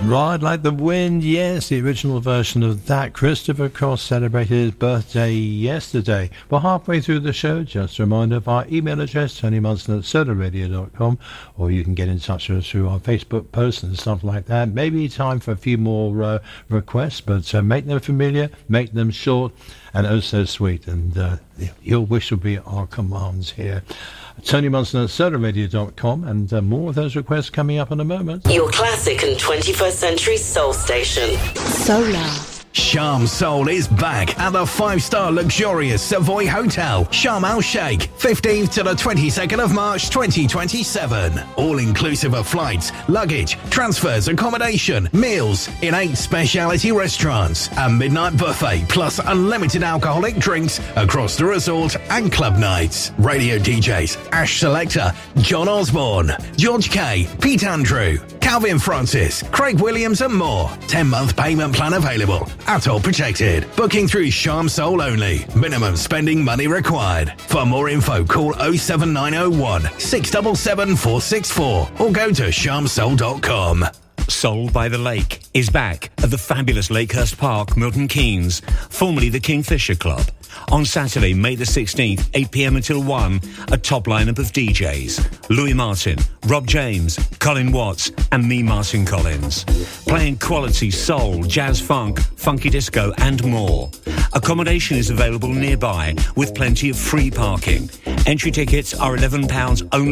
Ride Like the Wind, yes, the original version of that. Christopher Cross celebrated his birthday yesterday. We're halfway through the show. Just a reminder of our email address, TonyMunson@solarradio.com, or you can get in touch with us through our Facebook posts and stuff like that. Maybe time for a few more requests, but make them familiar, make them short, and oh so sweet. And your wish will be our commands here. Tony Munson at solarradio.com, and more of those requests coming up in a moment. Your classic and 21st century soul station. Solar. Sharm Soul is back at the 5-star luxurious Savoy Hotel, Sharm El Sheikh, 15th to the 22nd of March 2027. All inclusive of flights, luggage, transfers, accommodation, meals in 8 speciality restaurants, a midnight buffet plus unlimited alcoholic drinks across the resort and club nights. Radio DJs Ash Selector, John Osborne, George K, Pete Andrew, Calvin Francis, Craig Williams and more. 10-month payment plan available. At all protected. Booking through Sharm Soul only. Minimum spending money required. For more info, call 07901 677 464 or go to sharmsoul.com. Soul by the Lake is back at the fabulous Lakehurst Park, Milton Keynes, formerly the Kingfisher Club. On Saturday, May the 16th, 8 p.m. until 1, a top lineup of DJs. Louis Martin, Rob James, Colin Watts, and me, Martin Collins. Playing quality soul, jazz funk, funky disco, and more. Accommodation is available nearby with plenty of free parking. Entry tickets are £11 only.